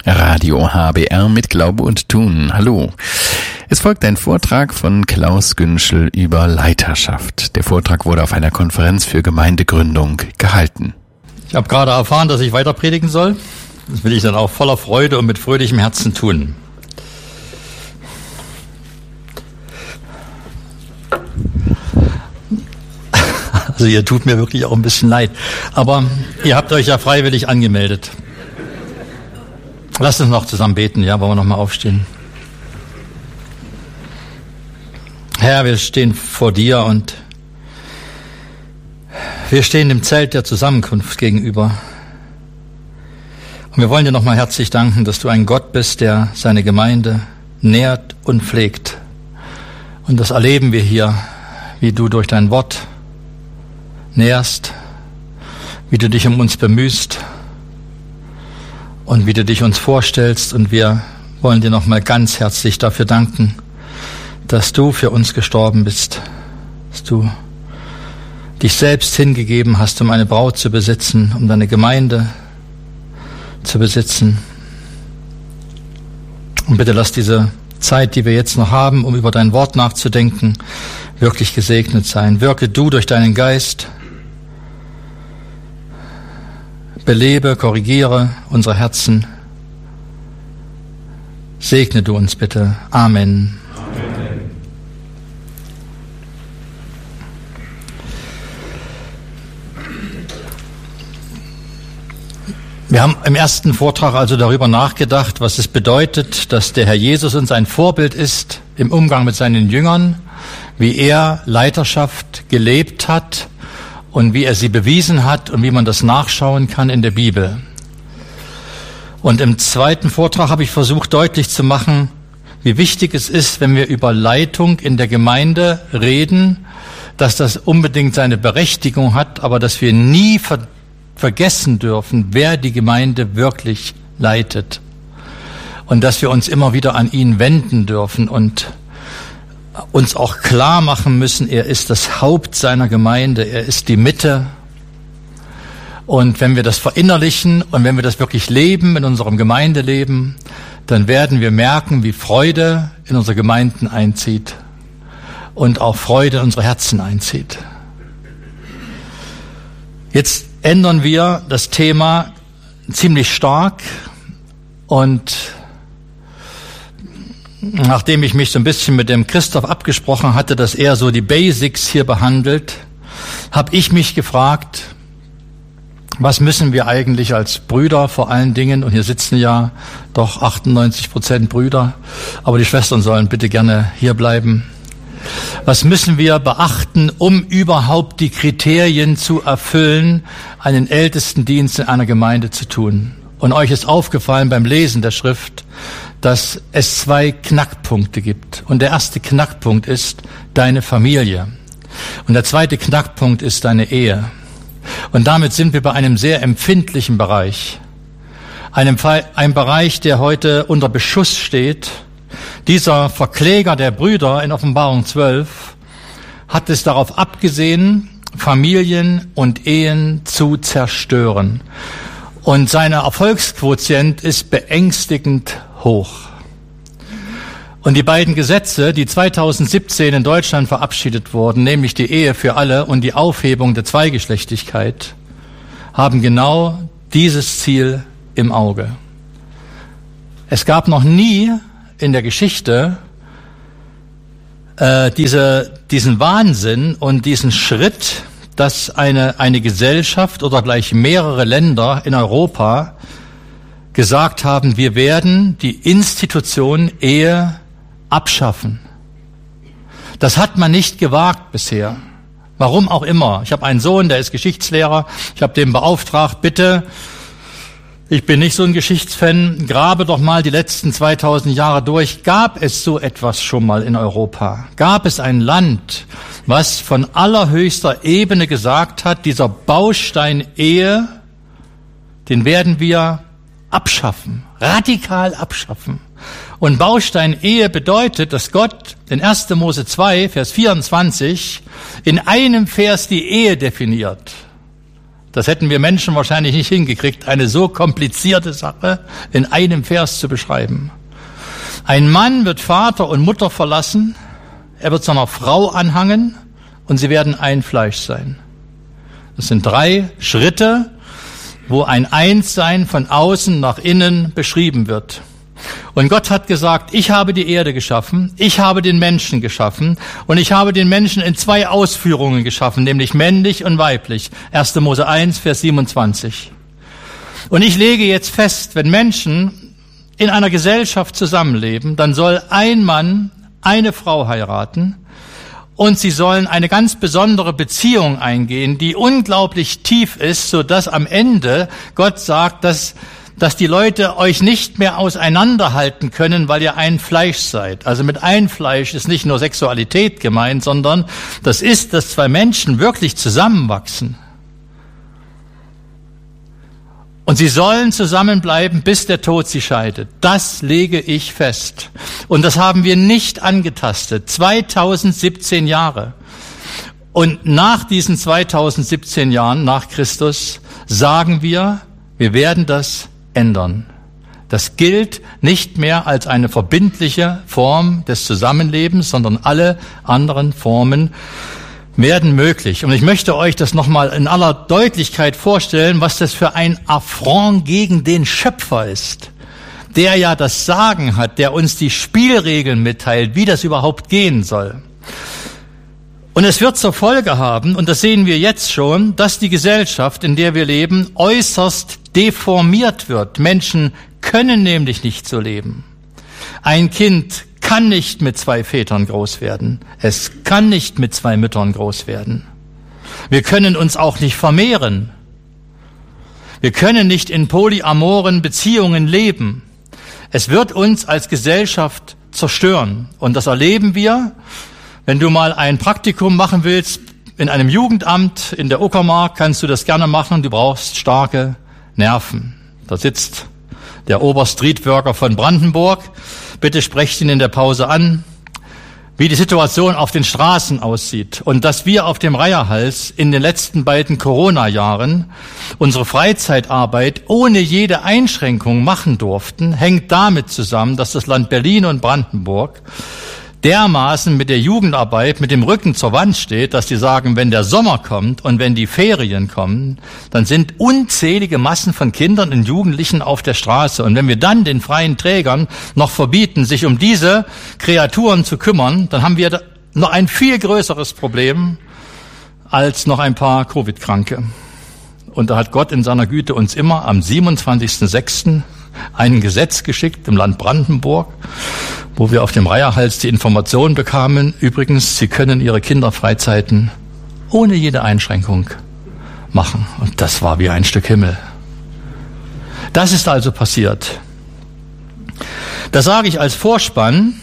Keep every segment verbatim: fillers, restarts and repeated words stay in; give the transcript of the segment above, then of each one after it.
Radio H B R mit Glaube und Tun. Hallo. Es folgt ein Vortrag von Klaus Günschel über Leiterschaft. Der Vortrag wurde auf einer Konferenz für Gemeindegründung gehalten. Ich habe gerade erfahren, dass ich weiter predigen soll. Das will ich dann auch voller Freude und mit fröhlichem Herzen tun. Also ihr tut mir wirklich auch ein bisschen leid. Aber ihr habt euch ja freiwillig angemeldet. Lasst uns noch zusammen beten, ja, wollen wir noch mal aufstehen. Herr, wir stehen vor dir und wir stehen dem Zelt der Zusammenkunft gegenüber. Und wir wollen dir noch mal herzlich danken, dass du ein Gott bist, der seine Gemeinde nährt und pflegt. Und das erleben wir hier, wie du durch dein Wort nährst, wie du dich um uns bemühst und wie du dich uns vorstellst. Und wir wollen dir noch mal ganz herzlich dafür danken, dass du für uns gestorben bist, dass du dich selbst hingegeben hast, um eine Braut zu besitzen, um deine Gemeinde zu besitzen. Und bitte lass diese Zeit, die wir jetzt noch haben, um über dein Wort nachzudenken, wirklich gesegnet sein. Wirke du durch deinen Geist, belebe, korrigiere unsere Herzen. Segne du uns bitte. Amen. Amen. Wir haben im ersten Vortrag also darüber nachgedacht, was es bedeutet, dass der Herr Jesus uns ein Vorbild ist im Umgang mit seinen Jüngern, wie er Leiterschaft gelebt hat und wie er sie bewiesen hat und wie man das nachschauen kann in der Bibel. Und im zweiten Vortrag habe ich versucht deutlich zu machen, wie wichtig es ist, wenn wir über Leitung in der Gemeinde reden, dass das unbedingt seine Berechtigung hat, aber dass wir nie ver- vergessen dürfen, wer die Gemeinde wirklich leitet. Und dass wir uns immer wieder an ihn wenden dürfen und uns auch klar machen müssen, er ist das Haupt seiner Gemeinde, er ist die Mitte. Und wenn wir das verinnerlichen und wenn wir das wirklich leben in unserem Gemeindeleben, dann werden wir merken, wie Freude in unsere Gemeinden einzieht und auch Freude in unsere Herzen einzieht. Jetzt ändern wir das Thema ziemlich stark und nachdem ich mich so ein bisschen mit dem Christoph abgesprochen hatte, dass er so die Basics hier behandelt, habe ich mich gefragt, was müssen wir eigentlich als Brüder vor allen Dingen, und hier sitzen ja doch achtundneunzig Prozent Brüder, aber die Schwestern sollen bitte gerne hier bleiben. Was müssen wir beachten, um überhaupt die Kriterien zu erfüllen, einen Ältestendienst in einer Gemeinde zu tun? Und euch ist aufgefallen beim Lesen der Schrift, dass es zwei Knackpunkte gibt. Und der erste Knackpunkt ist deine Familie. Und der zweite Knackpunkt ist deine Ehe. Und damit sind wir bei einem sehr empfindlichen Bereich. Einem, ein Bereich, der heute unter Beschuss steht. Dieser Verkläger der Brüder in Offenbarung zwölf hat es darauf abgesehen, Familien und Ehen zu zerstören. Und seine Erfolgsquotient ist beängstigend hoch. Und die beiden Gesetze, die zweitausendsiebzehn in Deutschland verabschiedet wurden, nämlich die Ehe für alle und die Aufhebung der Zweigeschlechtigkeit, haben genau dieses Ziel im Auge. Es gab noch nie in der Geschichte äh, diese, diesen Wahnsinn und diesen Schritt, dass eine, eine Gesellschaft oder gleich mehrere Länder in Europa gesagt haben, wir werden die Institution Ehe abschaffen. Das hat man nicht gewagt bisher. Warum auch immer. Ich habe einen Sohn, der ist Geschichtslehrer. Ich habe den beauftragt, bitte, ich bin nicht so ein Geschichtsfan, grabe doch mal die letzten zweitausend Jahre durch. Gab es so etwas schon mal in Europa? Gab es ein Land, was von allerhöchster Ebene gesagt hat, dieser Baustein Ehe, den werden wir abschaffen, radikal abschaffen. Und Baustein Ehe bedeutet, dass Gott in erster Mose zwei, Vers vierundzwanzig, in einem Vers die Ehe definiert. Das hätten wir Menschen wahrscheinlich nicht hingekriegt, eine so komplizierte Sache in einem Vers zu beschreiben. Ein Mann wird Vater und Mutter verlassen, er wird seiner Frau anhangen und sie werden ein Fleisch sein. Das sind drei Schritte, wo ein Einssein von außen nach innen beschrieben wird. Und Gott hat gesagt, ich habe die Erde geschaffen, ich habe den Menschen geschaffen und ich habe den Menschen in zwei Ausführungen geschaffen, nämlich männlich und weiblich. erster Mose eins, Vers siebenundzwanzig. Und ich lege jetzt fest, wenn Menschen in einer Gesellschaft zusammenleben, dann soll ein Mann eine Frau heiraten und sie sollen eine ganz besondere Beziehung eingehen, die unglaublich tief ist, sodass am Ende Gott sagt, dass dass die Leute euch nicht mehr auseinanderhalten können, weil ihr ein Fleisch seid. Also mit ein Fleisch ist nicht nur Sexualität gemeint, sondern das ist, dass zwei Menschen wirklich zusammenwachsen. Und sie sollen zusammenbleiben, bis der Tod sie scheidet. Das lege ich fest. Und das haben wir nicht angetastet. zweitausendsiebzehn Jahre. Und nach diesen zweitausendsiebzehn Jahren, nach Christus, sagen wir, wir werden das ändern. Das gilt nicht mehr als eine verbindliche Form des Zusammenlebens, sondern alle anderen Formen werden möglich. Und ich möchte euch das nochmal in aller Deutlichkeit vorstellen, was das für ein Affront gegen den Schöpfer ist, der ja das Sagen hat, der uns die Spielregeln mitteilt, wie das überhaupt gehen soll. Und es wird zur Folge haben, und das sehen wir jetzt schon, dass die Gesellschaft, in der wir leben, äußerst deformiert wird. Menschen können nämlich nicht so leben. Ein Kind kann nicht mit zwei Vätern groß werden. Es kann nicht mit zwei Müttern groß werden. Wir können uns auch nicht vermehren. Wir können nicht in polyamoren Beziehungen leben. Es wird uns als Gesellschaft zerstören. Und das erleben wir. Wenn du mal ein Praktikum machen willst in einem Jugendamt in der Uckermark, kannst du das gerne machen. Du brauchst starke Nerven. Da sitzt der Oberstreetworker von Brandenburg. Bitte sprecht ihn in der Pause an, wie die Situation auf den Straßen aussieht. Und dass wir auf dem Reiherhals in den letzten beiden Corona-Jahren unsere Freizeitarbeit ohne jede Einschränkung machen durften, hängt damit zusammen, dass das Land Berlin und Brandenburg dermaßen mit der Jugendarbeit mit dem Rücken zur Wand steht, dass die sagen, wenn der Sommer kommt und wenn die Ferien kommen, dann sind unzählige Massen von Kindern und Jugendlichen auf der Straße. Und wenn wir dann den freien Trägern noch verbieten, sich um diese Kreaturen zu kümmern, dann haben wir noch ein viel größeres Problem als noch ein paar Covid-Kranke. Und da hat Gott in seiner Güte uns immer am siebenundzwanzigsten sechsten ein Gesetz geschickt im Land Brandenburg, wo wir auf dem Reiherhals die Information bekamen, übrigens, Sie können Ihre Kinderfreizeiten ohne jede Einschränkung machen. Und das war wie ein Stück Himmel. Das ist also passiert. Das sage ich als Vorspann,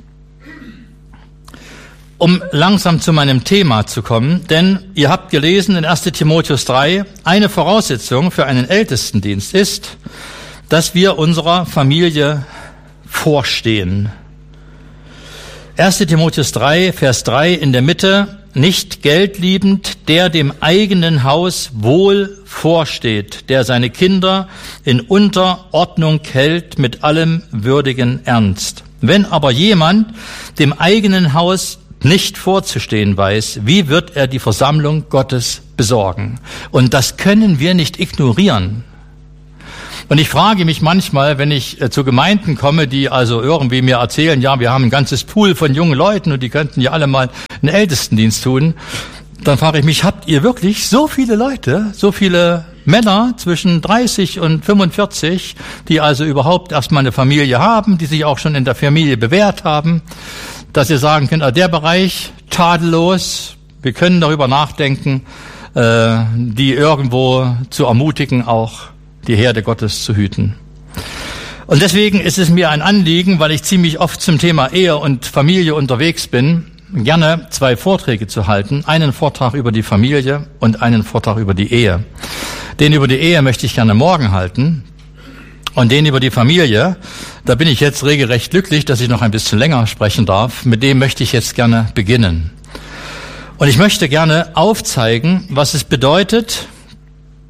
um langsam zu meinem Thema zu kommen, denn ihr habt gelesen in erster Timotheus drei, eine Voraussetzung für einen Ältestendienst ist, dass wir unserer Familie vorstehen. erster Timotheus drei, Vers drei in der Mitte, nicht geldliebend, der dem eigenen Haus wohl vorsteht, der seine Kinder in Unterordnung hält mit allem würdigen Ernst. Wenn aber jemand dem eigenen Haus nicht vorzustehen weiß, wie wird er die Versammlung Gottes besorgen? Und das können wir nicht ignorieren. Und ich frage mich manchmal, wenn ich äh, zu Gemeinden komme, die also irgendwie mir erzählen, ja, wir haben ein ganzes Pool von jungen Leuten und die könnten ja alle mal einen Ältestendienst tun, dann frage ich mich, habt ihr wirklich so viele Leute, so viele Männer zwischen dreißig und fünfundvierzig, die also überhaupt erstmal eine Familie haben, die sich auch schon in der Familie bewährt haben, dass ihr sagen könnt, der Bereich tadellos, wir können darüber nachdenken, äh, die irgendwo zu ermutigen, auch die Herde Gottes zu hüten. Und deswegen ist es mir ein Anliegen, weil ich ziemlich oft zum Thema Ehe und Familie unterwegs bin, gerne zwei Vorträge zu halten. Einen Vortrag über die Familie und einen Vortrag über die Ehe. Den über die Ehe möchte ich gerne morgen halten. Und den über die Familie, da bin ich jetzt regelrecht glücklich, dass ich noch ein bisschen länger sprechen darf. Mit dem möchte ich jetzt gerne beginnen. Und ich möchte gerne aufzeigen, was es bedeutet,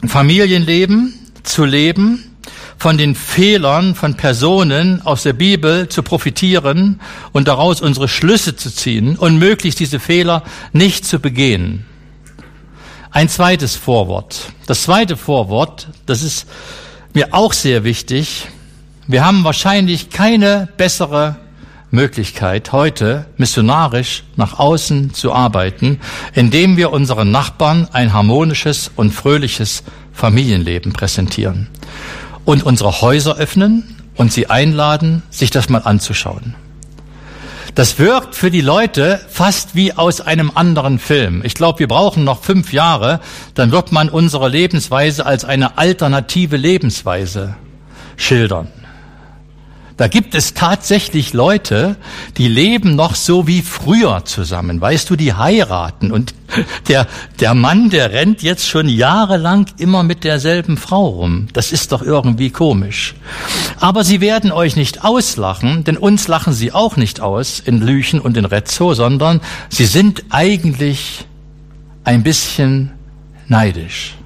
Familienleben zu leben, von den Fehlern von Personen aus der Bibel zu profitieren und daraus unsere Schlüsse zu ziehen und möglichst diese Fehler nicht zu begehen. Ein zweites Vorwort. Das zweite Vorwort, das ist mir auch sehr wichtig. Wir haben wahrscheinlich keine bessere Möglichkeit, heute missionarisch nach außen zu arbeiten, indem wir unseren Nachbarn ein harmonisches und fröhliches Familienleben präsentieren und unsere Häuser öffnen und sie einladen, sich das mal anzuschauen. Das wirkt für die Leute fast wie aus einem anderen Film. Ich glaube, wir brauchen noch fünf Jahre, dann wird man unsere Lebensweise als eine alternative Lebensweise schildern. Da gibt es tatsächlich Leute, die leben noch so wie früher zusammen. Weißt du, die heiraten und der, der Mann, der rennt jetzt schon jahrelang immer mit derselben Frau rum. Das ist doch irgendwie komisch. Aber sie werden euch nicht auslachen, denn uns lachen sie auch nicht aus in Lüchen und in Rezzo, sondern sie sind eigentlich ein bisschen neidisch.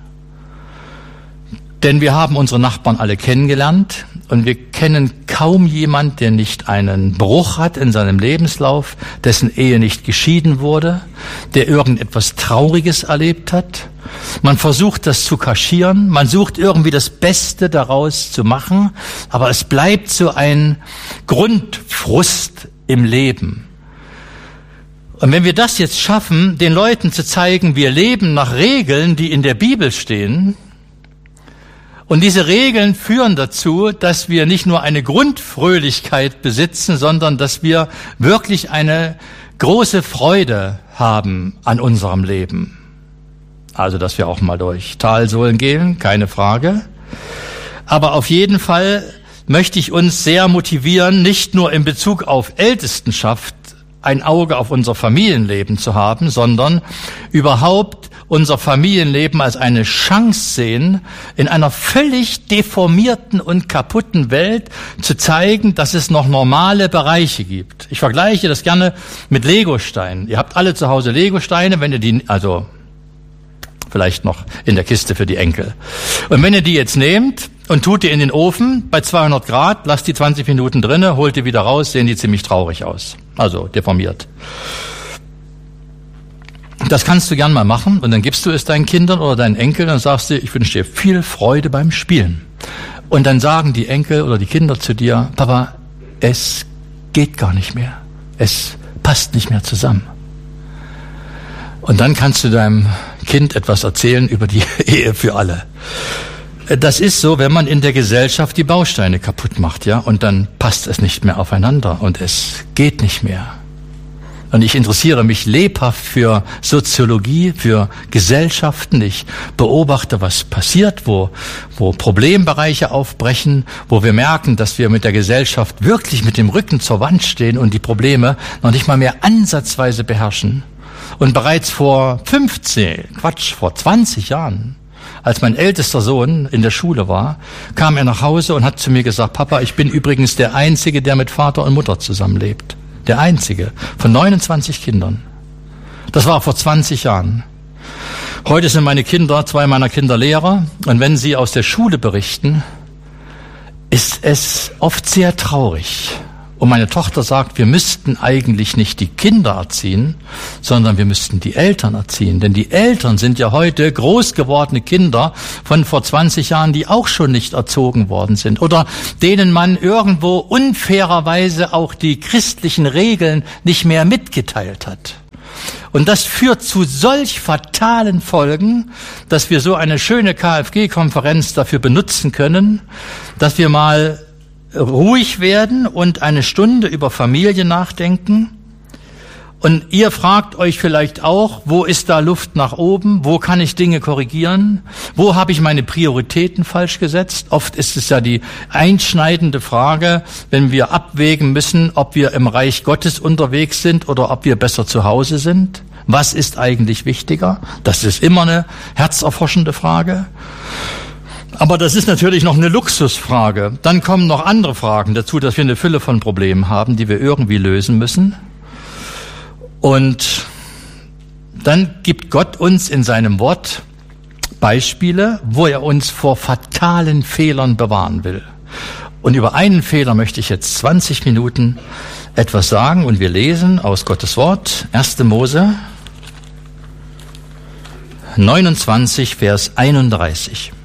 Denn wir haben unsere Nachbarn alle kennengelernt und wir kennen kaum jemand, der nicht einen Bruch hat in seinem Lebenslauf, dessen Ehe nicht geschieden wurde, der irgendetwas Trauriges erlebt hat. Man versucht das zu kaschieren, man sucht irgendwie das Beste daraus zu machen, aber es bleibt so ein Grundfrust im Leben. Und wenn wir das jetzt schaffen, den Leuten zu zeigen, wir leben nach Regeln, die in der Bibel stehen, und diese Regeln führen dazu, dass wir nicht nur eine Grundfröhlichkeit besitzen, sondern dass wir wirklich eine große Freude haben an unserem Leben. Also, dass wir auch mal durch Talsohlen gehen, keine Frage. Aber auf jeden Fall möchte ich uns sehr motivieren, nicht nur in Bezug auf Ältestenschaft ein Auge auf unser Familienleben zu haben, sondern überhaupt unser Familienleben als eine Chance sehen, in einer völlig deformierten und kaputten Welt zu zeigen, dass es noch normale Bereiche gibt. Ich vergleiche das gerne mit Legosteinen. Ihr habt alle zu Hause Legosteine, wenn ihr die, also vielleicht noch in der Kiste für die Enkel. Und wenn ihr die jetzt nehmt und tut die in den Ofen bei zweihundert Grad, lasst die zwanzig Minuten drinne, holt die wieder raus, sehen die ziemlich traurig aus. Also deformiert. Das kannst du gern mal machen und dann gibst du es deinen Kindern oder deinen Enkeln und sagst dir, ich wünsche dir viel Freude beim Spielen. Und dann sagen die Enkel oder die Kinder zu dir, Papa, es geht gar nicht mehr. Es passt nicht mehr zusammen. Und dann kannst du deinem Kind etwas erzählen über die Ehe für alle. Das ist so, wenn man in der Gesellschaft die Bausteine kaputt macht, ja, und dann passt es nicht mehr aufeinander und es geht nicht mehr. Und ich interessiere mich lebhaft für Soziologie, für Gesellschaften. Ich beobachte, was passiert, wo, wo Problembereiche aufbrechen, wo wir merken, dass wir mit der Gesellschaft wirklich mit dem Rücken zur Wand stehen und die Probleme noch nicht mal mehr ansatzweise beherrschen. Und bereits vor fünfzehn, Quatsch, vor zwanzig Jahren, als mein ältester Sohn in der Schule war, kam er nach Hause und hat zu mir gesagt, Papa, ich bin übrigens der Einzige, der mit Vater und Mutter zusammenlebt. Der Einzige von neunundzwanzig Kindern. Das war vor zwanzig Jahren. Heute sind meine Kinder, zwei meiner Kinder Lehrer, und wenn sie aus der Schule berichten, ist es oft sehr traurig. Und meine Tochter sagt, wir müssten eigentlich nicht die Kinder erziehen, sondern wir müssten die Eltern erziehen. Denn die Eltern sind ja heute groß gewordene Kinder von vor zwanzig Jahren, die auch schon nicht erzogen worden sind. Oder denen man irgendwo unfairerweise auch die christlichen Regeln nicht mehr mitgeteilt hat. Und das führt zu solch fatalen Folgen, dass wir so eine schöne K F G-Konferenz dafür benutzen können, dass wir mal ruhig werden und eine Stunde über Familie nachdenken. Und ihr fragt euch vielleicht auch, wo ist da Luft nach oben? Wo kann ich Dinge korrigieren? Wo habe ich meine Prioritäten falsch gesetzt? Oft ist es ja die einschneidende Frage, wenn wir abwägen müssen, ob wir im Reich Gottes unterwegs sind oder ob wir besser zu Hause sind. Was ist eigentlich wichtiger? Das ist immer eine herzerforschende Frage. Aber das ist natürlich noch eine Luxusfrage. Dann kommen noch andere Fragen dazu, dass wir eine Fülle von Problemen haben, die wir irgendwie lösen müssen. Und dann gibt Gott uns in seinem Wort Beispiele, wo er uns vor fatalen Fehlern bewahren will. Und über einen Fehler möchte ich jetzt zwanzig Minuten etwas sagen und wir lesen aus Gottes Wort, erster Mose neunundzwanzig, Vers einunddreißig.